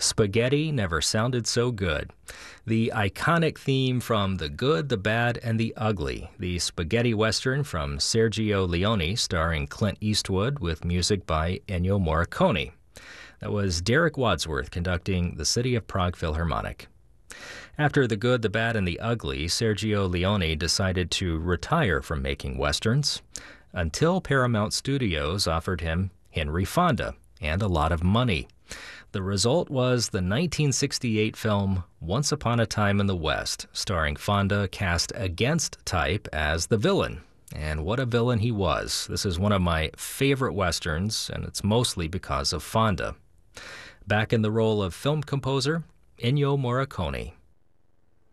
Spaghetti never sounded so good. The iconic theme from The Good, the Bad, and the Ugly, the spaghetti western from Sergio Leone starring Clint Eastwood with music by Ennio Morricone. That was Derek Wadsworth conducting the City of Prague Philharmonic. After The Good, the Bad, and the Ugly, Sergio Leone decided to retire from making westerns until Paramount Studios offered him Henry Fonda and a lot of money. The result was the 1968 film Once Upon a Time in the West, starring Fonda cast against type as the villain. And what a villain he was. This is one of my favorite westerns, and it's mostly because of Fonda. Back in the role of film composer, Ennio Morricone.